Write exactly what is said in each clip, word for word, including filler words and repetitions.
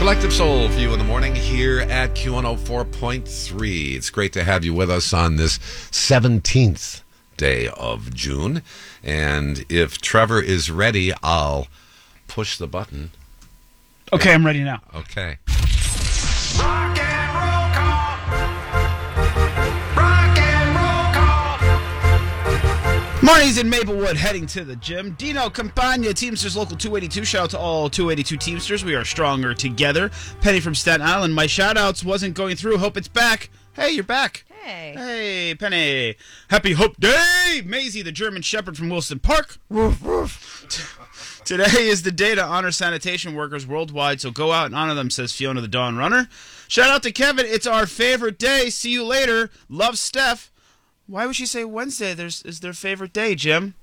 Collective Soul for you in the morning here at Q one oh four point three. It's great to have you with us on this seventeenth day of June. And if Trevor is ready, I'll push the button. Okay, I'm ready now. Okay. Rock and roll call. Rock and roll call. Mornings in Maplewood, heading to the gym. Dino Campagna, Teamsters Local two eighty-two. Shout out to all two eighty-two Teamsters. We are stronger together. Penny from Staten Island. My shout-outs wasn't going through. Hope it's back. Hey, you're back. Hey. Hey, Penny. Happy Hope Day. Maisie, the German Shepherd from Wilson Park. Woof, woof. Today is the day to honor sanitation workers worldwide, so go out and honor them, says Fiona the Dawn Runner. Shout out to Kevin. It's our favorite day. See you later. Love, Steph. Why would she say Wednesday There's, is their favorite day, Jim?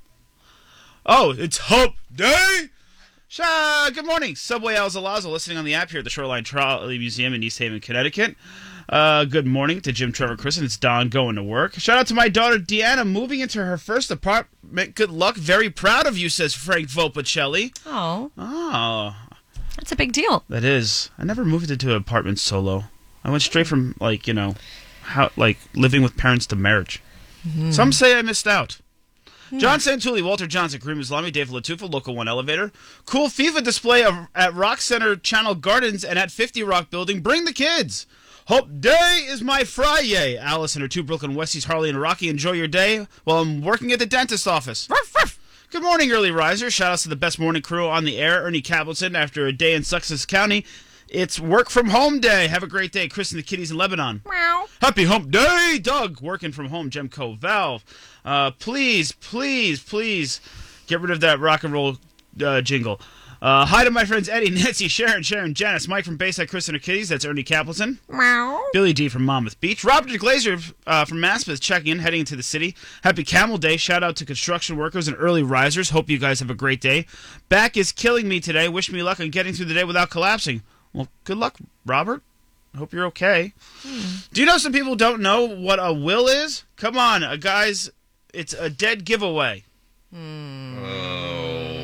Oh, it's Hope Day? Sha, good morning. Subway Alzalazo listening on the app here at the Shoreline Trolley Museum in East Haven, Connecticut. Uh, good morning to Jim, Trevor, Chris, and it's Don going to work. Shout out to my daughter, Deanna, moving into her first apartment. Good luck. Very proud of you, says Frank Volpicelli. Oh. Oh. That's a big deal. That is. I never moved into an apartment solo. I went straight from, like, you know, how like living with parents to marriage. Mm-hmm. Some say I missed out. Mm-hmm. John Santulli, Walter Johnson, Kareem Islami, Dave Latufa, Local one Elevator. Cool FIFA display of, at Rock Center Channel Gardens and at fifty Rock Building. Bring the kids. Hope Day is my Friday. Alice and her two Brooklyn Westies, Harley and Rocky, enjoy your day while I'm working at the dentist's office. Ruff, ruff. Good morning, early risers. Shout outs to the best morning crew on the air. Ernie Capleton, after a day in Sussex County. It's work from home day. Have a great day. Chris and the kitties in Lebanon. Meow. Happy Hump Day. Doug, working from home. Gemco Valve. Uh, please, please, please get rid of that rock and roll uh, jingle. Uh, hi to my friends Eddie, Nancy, Sharon, Sharon, Janice, Mike from Bayside, Chris and her kitties. That's Ernie Capleton. Meow. Billy D from Monmouth Beach. Robert Glazer uh, from Maspeth checking in, heading into the city. Happy Camel Day. Shout out to construction workers and early risers. Hope you guys have a great day. Back is killing me today. Wish me luck on getting through the day without collapsing. Well, good luck, Robert. Hope you're okay. Hmm. Do you know some people don't know what a will is? Come on, uh, guys. It's a dead giveaway. Hmm. Oh.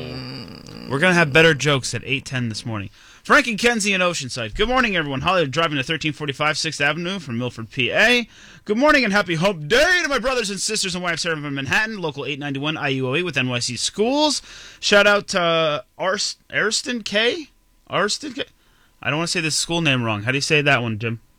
We're going to have better jokes at eight ten this morning. Frank and Kenzie in Oceanside. Good morning, everyone. Holly driving to thirteen forty-five sixth Avenue from Milford, P A. Good morning and happy Hope Day to my brothers and sisters and wives serving in Manhattan. Local eight ninety-one I U O E with N Y C Schools. Shout out to uh, Arst- Ariston K? Ariston K? I don't want to say this school name wrong. How do you say that one, Jim?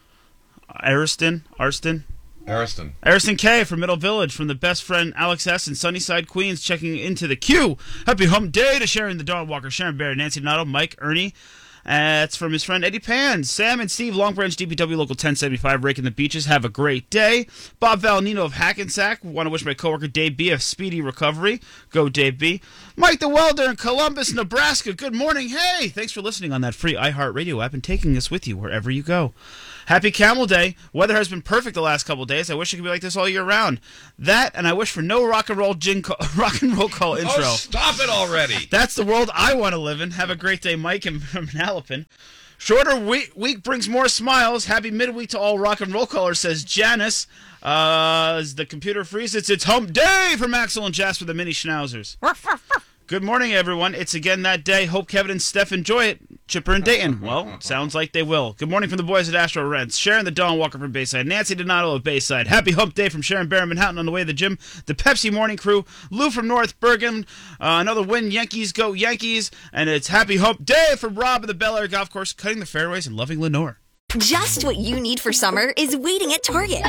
Ariston? Ariston? Ariston. Ariston K from Middle Village, from the best friend Alex S. in Sunnyside, Queens, checking into the queue. Happy Hump Day to Sharon the Dog Walker, Sharon Bear, Nancy Donato, Mike, Ernie. That's from his friend Eddie Pan. Sam and Steve, Long Branch, D P W Local ten seventy-five, raking the beaches. Have a great day. Bob Valenino of Hackensack. Want to wish my coworker Dave B a speedy recovery. Go Dave B. Mike the Welder in Columbus, Nebraska. Good morning. Hey, thanks for listening on that free iHeartRadio app and taking us with you wherever you go. Happy Camel Day. Weather has been perfect the last couple days. I wish it could be like this all year round. That, and I wish for no rock and roll gin call, rock and roll call intro. Oh, stop it already. That's the world I want to live in. Have a great day, Mike and from Manalapan. Shorter week, week brings more smiles. Happy midweek to all rock and roll callers, says Janice. Uh, as the computer freezes, it's Hump Day for Maxwell and Jasper, the mini schnauzers. Good morning, everyone. It's again that day. Hope Kevin and Steph enjoy it. Chipper and Dayton. Well, sounds like they will. Good morning from the boys at Astro Rents. Sharon the Dawn Walker from Bayside. Nancy Donato of Bayside. Happy Hump Day from Sharon Bear in Manhattan on the way to the gym. The Pepsi Morning Crew. Lou from North Bergen. Uh, another win. Yankees go Yankees. And it's Happy Hump Day for Rob of the Bel Air Golf Course, cutting the fairways and loving Lenore. Just what you need for summer is waiting at Target.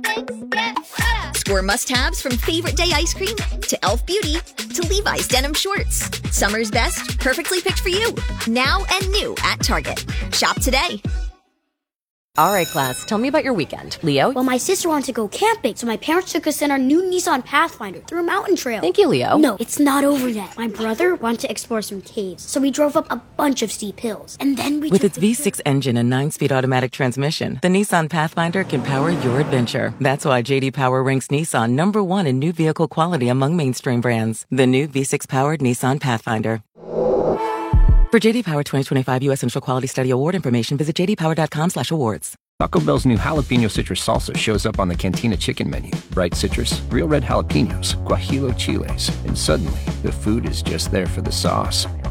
Score must-haves from Favorite Day ice cream to e l f Beauty to Levi's denim shorts. Summer's best, perfectly picked for you. Now and new at Target. Shop today. All right, class, tell me about your weekend. Leo? Well, my sister wanted to go camping, so my parents took us in our new Nissan Pathfinder through a mountain trail. Thank you, Leo. No, it's not over yet. My brother wanted to explore some caves, so we drove up a bunch of steep hills. And then we With took its V six engine and nine-speed automatic transmission, the Nissan Pathfinder can power your adventure. That's why J D Power ranks Nissan number one in new vehicle quality among mainstream brands. The new V six-powered Nissan Pathfinder. For J D Power twenty twenty-five U S Central Quality Study Award information, visit j d power dot com slash awards. Taco Bell's new jalapeno citrus salsa shows up on the Cantina chicken menu. Bright citrus, real red jalapenos, guajillo chiles, and suddenly the food is just there for the sauce.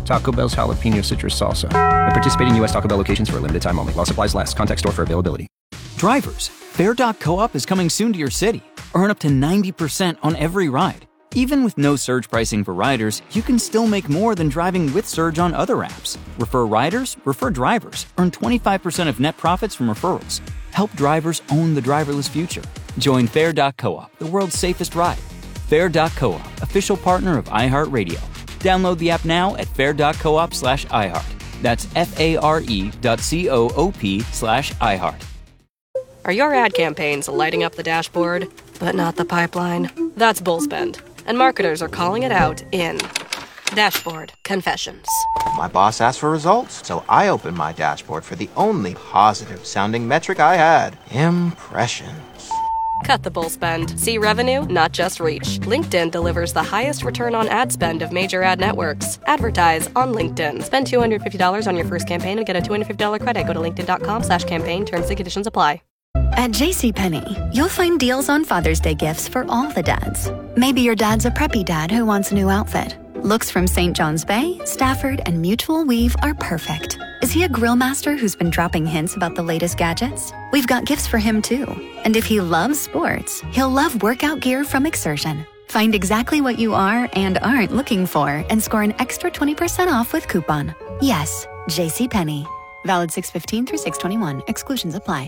Taco Bell's Jalapeno Citrus Salsa. At participating U S Taco Bell locations for a limited time only. While supplies last. Contact store for availability. Drivers, Fare dot co-op is coming soon to your city. Earn up to ninety percent on every ride. Even with no surge pricing for riders, you can still make more than driving with Surge on other apps. Refer riders, refer drivers. Earn twenty-five percent of net profits from referrals. Help drivers own the driverless future. Join Fare dot co-op, the world's safest ride. Fare dot co-op, official partner of iHeartRadio. Download the app now at fare dot coop slash iHeart. That's F-A-R-E dot C-O-O-P slash iHeart. Are your ad campaigns lighting up the dashboard, but not the pipeline? That's Bullspend. And marketers are calling it out in Dashboard Confessions. My boss asked for results, so I opened my dashboard for the only positive-sounding metric I had. Impressions. Cut the bull spend. See revenue, not just reach. LinkedIn delivers the highest return on ad spend of major ad networks. Advertise on LinkedIn. Spend two hundred fifty dollars on your first campaign and get a two hundred fifty dollars credit. Go to linkedin.com slash campaign. Terms and conditions apply. At JCPenney, you'll find deals on Father's Day gifts for all the dads. Maybe your dad's a preppy dad who wants a new outfit. Looks from Saint John's Bay, Stafford, and Mutual Weave are perfect. Is he a grill master who's been dropping hints about the latest gadgets? We've got gifts for him too. And if he loves sports, he'll love workout gear from Exertion. Find exactly what you are and aren't looking for and score an extra twenty percent off with coupon. Yes, JCPenney. Valid six fifteen through six twenty-one. Exclusions apply.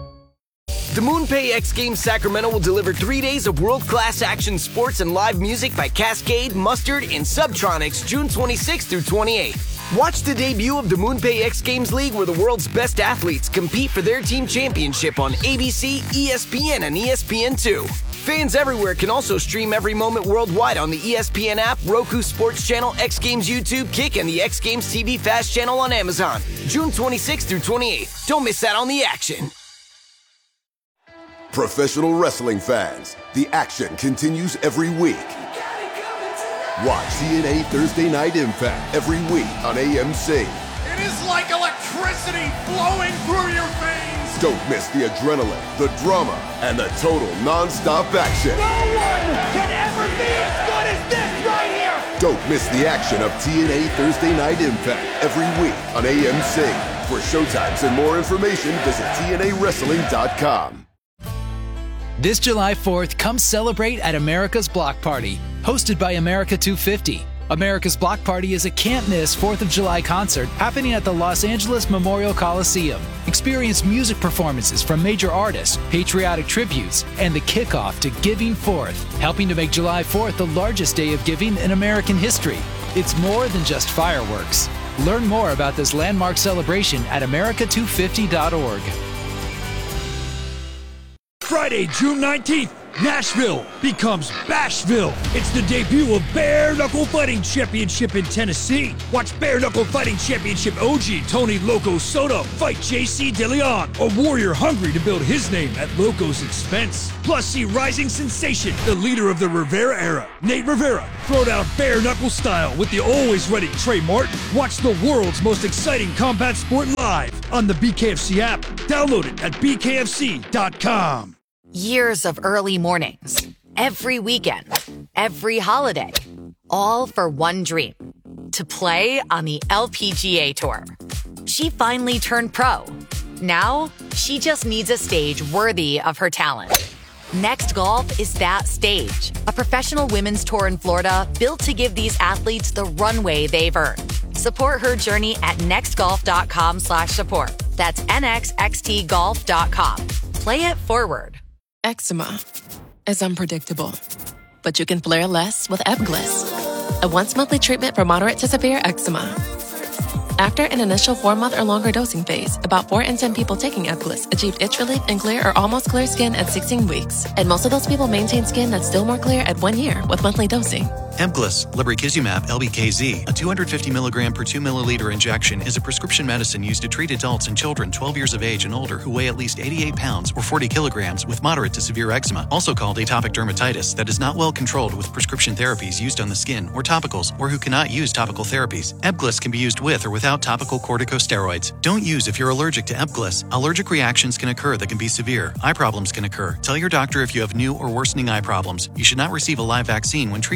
The MoonPay X Games Sacramento will deliver three days of world-class action sports and live music by Cascade, Mustard, and Subtronics June twenty-sixth through twenty-eighth. Watch the debut of the MoonPay X Games League where the world's best athletes compete for their team championship on A B C, E S P N, and E S P N two. Fans everywhere can also stream every moment worldwide on the E S P N app, Roku Sports Channel, X Games YouTube, Kick, and the X Games T V Fast Channel on Amazon. June twenty-sixth through twenty-eighth. Don't miss out on the action. Professional wrestling fans, the action continues every week. Watch T N A Thursday Night Impact every week on A M C. It is like electricity flowing through your veins. Don't miss the adrenaline, the drama, and the total non-stop action. No one can ever be as good as this right here. Don't miss the action of T N A Thursday Night Impact every week on A M C. For showtimes and more information, visit T N A wrestling dot com. This July fourth, come celebrate at America's Block Party, hosted by America two fifty. America's Block Party is a can't-miss fourth of July concert happening at the Los Angeles Memorial Coliseum. Experience music performances from major artists, patriotic tributes, and the kickoff to Giving Fourth, helping to make July fourth the largest day of giving in American history. It's more than just fireworks. Learn more about this landmark celebration at America two fifty dot org. Friday, June nineteenth, Nashville becomes Bashville. It's the debut of Bare Knuckle Fighting Championship in Tennessee. Watch Bare Knuckle Fighting Championship O G Tony Loco Soto fight J C DeLeon, a warrior hungry to build his name at Loco's expense. Plus, see rising sensation, the leader of the Rivera era, Nate Rivera, throw down bare knuckle style with the always ready Trey Martin. Watch the world's most exciting combat sport live on the B K F C app. Download it at B K F C dot com. Years of early mornings, every weekend, every holiday, all for one dream, to play on the L P G A Tour. She finally turned pro. Now, she just needs a stage worthy of her talent. Next Golf is that stage, a professional women's tour in Florida built to give these athletes the runway they've earned. Support her journey at nextgolf.com slash support. That's N X X T golf dot com. Play it forward. Eczema is unpredictable, but you can flare less with Ebglyss, a once-monthly treatment for moderate to severe eczema. After an initial four-month or longer dosing phase, about four in ten people taking Ebglyss achieved itch relief and clear or almost clear skin at sixteen weeks, and most of those people maintain skin that's still more clear at one year with monthly dosing. Ebglyss, lebrikizumab L B K Z, a two hundred fifty milligram per two milliliter injection, is a prescription medicine used to treat adults and children twelve years of age and older who weigh at least eighty-eight pounds or forty kilograms with moderate to severe eczema, also called atopic dermatitis, that is not well controlled with prescription therapies used on the skin or topicals, or who cannot use topical therapies. Ebglyss can be used with or without topical corticosteroids. Don't use if you're allergic to Ebglyss. Allergic reactions can occur that can be severe. Eye problems can occur. Tell your doctor if you have new or worsening eye problems. You should not receive a live vaccine when treated with Ebglyss.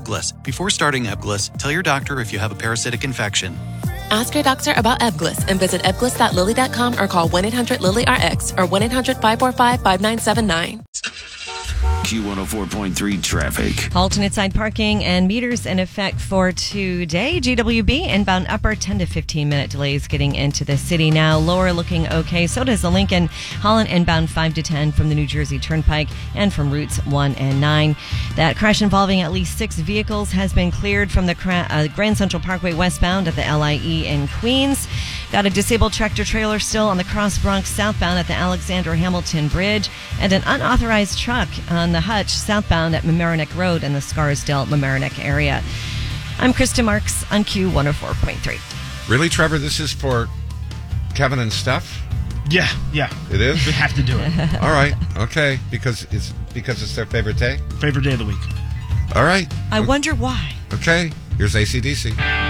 Ebglyss. Before starting Ebglyss, tell your doctor if you have a parasitic infection. Ask your doctor about Ebglyss and visit ebglyss dot lilly dot com or call one eight hundred lily R X or one eight hundred five four five five nine seven nine. Q one oh four point three traffic. Alternate side parking and meters in effect for today. G W B inbound upper ten to fifteen minute delays getting into the city now. Lower looking okay. So does the Lincoln. Holland inbound five to ten from the New Jersey Turnpike and from routes one and nine. That crash involving at least six vehicles has been cleared from the Cra- uh, Grand Central Parkway westbound at the L I E in Queens. Got a disabled tractor trailer still on the Cross Bronx southbound at the Alexander Hamilton Bridge and an unauthorized truck on the Hutch southbound at Mamaroneck Road in the Scarsdale Mamaroneck area. I'm Krista Marks on Q one oh four point three. Really, Trevor? This is for Kevin and Steph? Yeah, yeah. It is? We have to do it. All right, okay. Because it's because it's their favorite day? Favorite day of the week. All right. I wonder why. Okay, here's A C D C.